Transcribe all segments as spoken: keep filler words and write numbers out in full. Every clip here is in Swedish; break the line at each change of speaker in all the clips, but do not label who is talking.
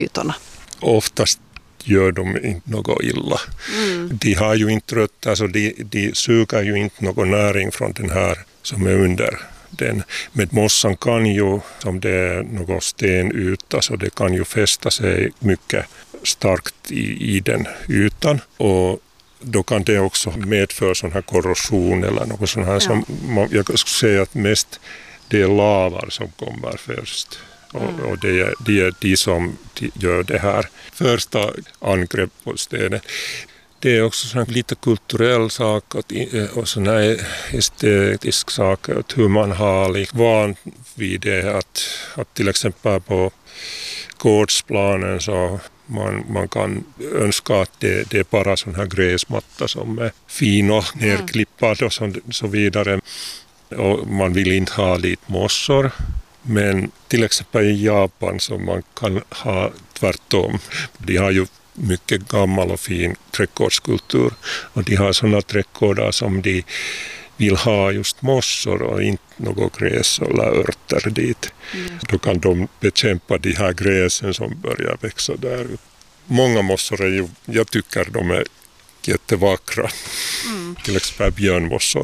ytorna?
Oftast gör de inte något illa. Mm. De har ju inte rötter, alltså de, de suger ju inte någon näring från den här som är under den. Men mossan kan ju, om det är någon stenyta, så det kan ju fästa sig mycket starkt i, i den ytan. Och då kan det också medföra sån här korrosion eller något sånt här. Ja. Som, jag skulle säga att mest det är lavar som kommer först. Och, mm. och det, är, det är de som gör det här första angrepp på stenen. Det är också sån lite kulturell sak och sån här estetisk sak. Att hur man har liksom van vid det. Att, att till exempel på gårdsplanen så man, man kan önska att det, det är bara sån här gräsmatta som är fin och nerklippad och så, så vidare. Och man vill inte ha lite mossor. Men till exempel i Japan så man kan ha tvärtom. De har ju mycket gammal och fin trädgårdskultur. Och de har sådana trädgårdar som de vill ha just mossor och inte något gräs eller örter dit. Mm. Då kan de bekämpa de här gräsen som börjar växa där. Många mossor är ju, jag tycker de är jättevackra. Mm. Till exempel björnmossor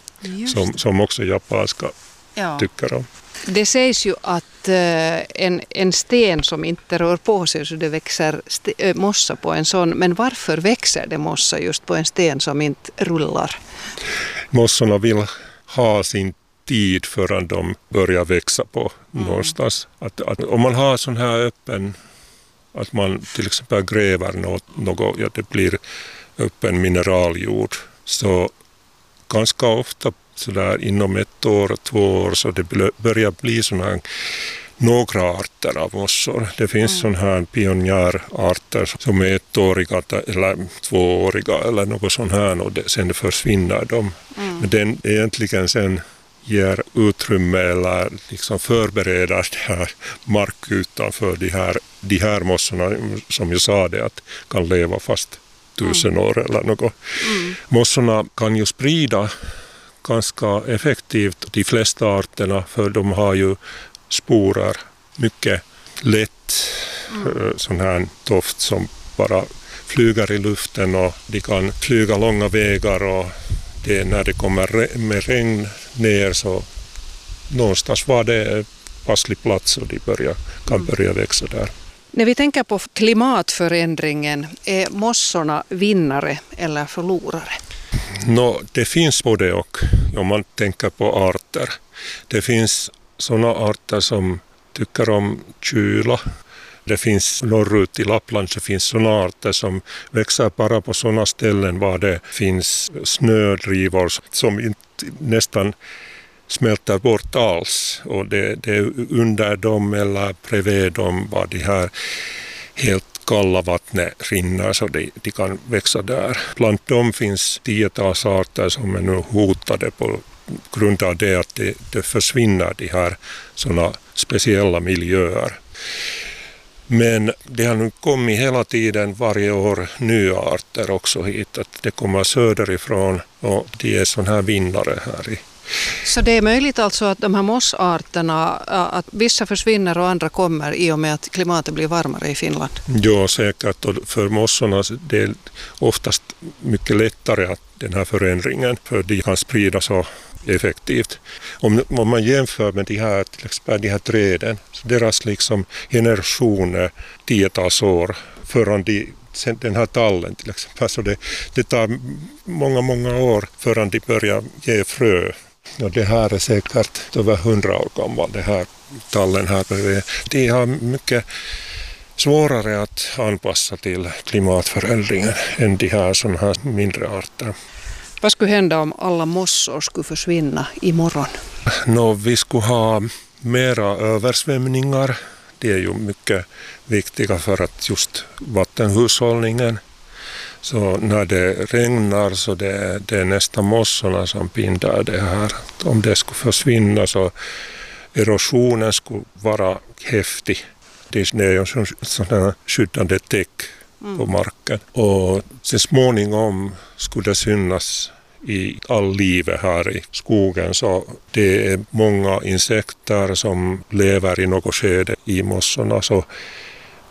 som, som också japanska ja. tycker om.
Det sägs ju att äh, en, en sten som inte rör på sig så det växer st- äh, mossa på en sån. Men varför växer det mossa just på en sten som inte rullar?
Mossorna vill ha sin tid förrän de börjar växa på mm. någonstans. Att, att, om man har sån här öppen, att man till exempel gräver något, något ja, det blir öppen mineraljord, så ganska ofta så där inom ett år, två år så det börjar bli såna några arter av mossor. Det finns mm. sådana här pionjärarter som är ettåriga eller tvååriga eller något sånt här och det, sen försvinner de. Mm. Men den egentligen sen ger utrymme eller liksom förbereder det här markytan för de här, de här mossorna som jag sa det att kan leva fast tusen mm. år eller något. Mm. Mossorna kan ju sprida ganska effektivt de flesta arterna för de har ju sporer mycket lätt mm. sån här doft som bara flyger i luften och de kan flyga långa vägar och det, när det kommer med regn ner så någonstans var det passlig plats och de börjar, kan börja växa där.
När vi tänker på klimatförändringen, är mossorna vinnare eller förlorare?
No, det finns både och om man tänker på arter. Det finns sådana arter som tycker om kyla. Det finns norrut i Lappland så finns sådana arter som växer bara på sådana ställen var det finns snödrivor som inte, nästan smälter bort alls. Och det, det är under dem eller bredvid dem var de här helt kalla vattnet rinner så de, de kan växa där. Bland dem finns tiotals arter som är nu hotade på grund av det att det, det försvinner de här sådana speciella miljöer. Men det har nu kommit hela tiden varje år nya arter också hit. Att det kommer söderifrån och de är sådana här vinnare här i.
Så det är möjligt alltså att de här mossarterna, att vissa försvinner och andra kommer i och med att klimatet blir varmare i Finland?
Ja, säkert. Och för mossorna det är oftast mycket lättare att den här förändringen, för de kan sprida så effektivt. Om, om man jämför med de här, till exempel de här träden, så deras liksom generation är tiotals år förrän de, den här tallen till exempel. Så det, det tar många, många år förrän de börjar ge frö. Och det här är säkert över hundra år gammal, det här tallen här. De har mycket svårare att anpassa till klimatförändringen än de här sådana här mindre arter.
Vad skulle hända om alla mossor skulle försvinna imorgon?
No, vi skulle ha mera översvämningar. Det är ju mycket viktiga för att just vattenhushållningen. Så när det regnar så det, det är nästan mossorna som binder det här. Om det skulle försvinna så erosionen skulle vara häftig. Det är ju en sån här skyddande täck på marken. Och så småningom skulle det synas i all livet här i skogen. Så det är många insekter som lever i något skede i mossorna. Så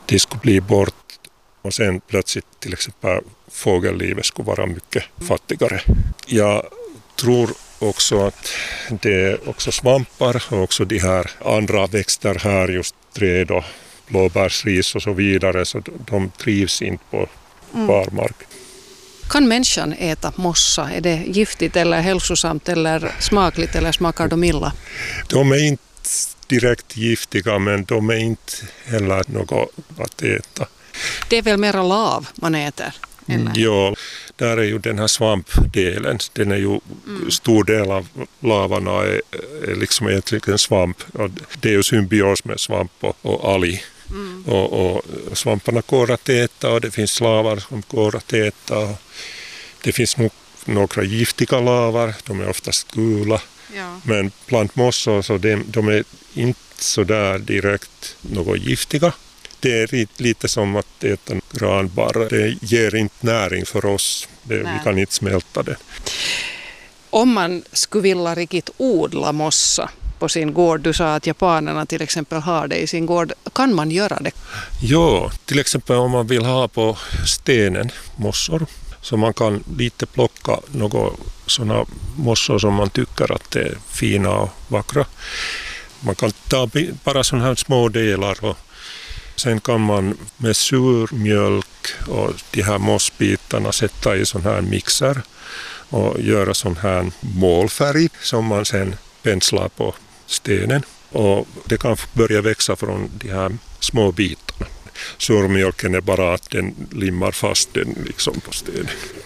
de skulle bli bort och sen plötsligt till exempel fågellivet skulle vara mycket fattigare. Jag tror också att det är också svampar och också de här andra växter här, just träd och blåbärsris och så vidare, så de trivs inte på barmark.
Kan människan äta mossa? Är det giftigt eller hälsosamt eller smakligt eller smakar de illa?
De är inte direkt giftiga, men de är inte heller något att äta.
Det är väl mera lav man äter? Eller?
Ja, där är ju den här svampdelen. Den är ju mm. stor del av lavarna är, är liksom egentligen svamp. Och det är ju symbios med svamp och, och alg. Mm. Och, och svamparna går att äta och det finns lavar som går att äta. Och det finns nog några giftiga lavar, de är oftast gula. Ja. Men plantmossor så de, de är inte så där direkt något giftiga. Det är lite som att äta granbarr. Det ger inte näring för oss. Det, vi kan inte smälta det.
Om man skulle vilja riktigt odla mossa på sin gård, du sa att japanerna till exempel har det i sin gård, kan man göra det?
Ja, till exempel om man vill ha på stenen mossor, så man kan lite plocka några sådana mossor som man tycker att det är fina och vackra. Man kan ta bara sådana här små delar och sen kan man med surmjölk och de här mossbitarna sätta i sån här mixer och göra sån här målfärg som man sen penslar på stenen. Och det kan börja växa från de här små bitarna. Surmjölken är bara att den limmar fast den liksom på stenen.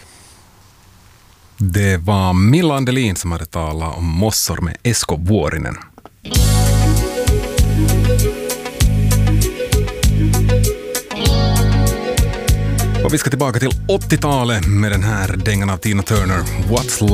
Det var Milla Andelin som hade talat om mossor med Esko Vuorinen. Och vi ska tillbaka till åttiotalet med den här dängan av Tina Turner, What's